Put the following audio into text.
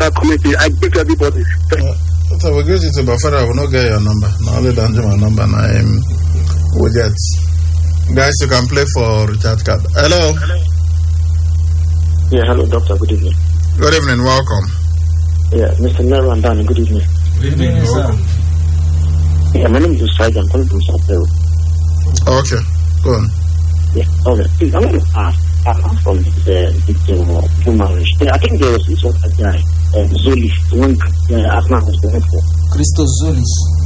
entire community. I greet everybody. So we greet you too, but Father, I will not get your number. Not only don't my number, now we get. Guys, you can play for Richard card. Hello. Yeah, hello, doctor. Good evening. Good evening. Welcome. Yeah, Mr. Nero and Danny. Good evening. Good evening, sir. Yeah, my name is Usai. I'm calling from South Peru. Okay, go on. Yeah, okay. Please, I want to ask from the marriage. I think there was this one guy, Zolis, the one Asma was going for. Christos Zolis.